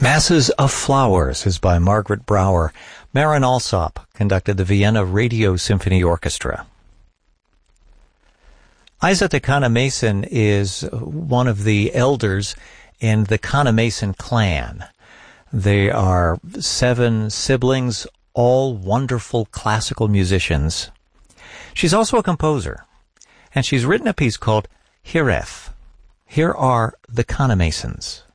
Masses of Flowers is by Margaret Brouwer. Marin Alsop conducted the Vienna Radio Symphony Orchestra. Isa de Cana-Mason is one of the elders in the Cana-Mason clan. They are 7 siblings, all wonderful classical musicians. She's also a composer, and she's written a piece called Hiref. Here are the Cana-Masons.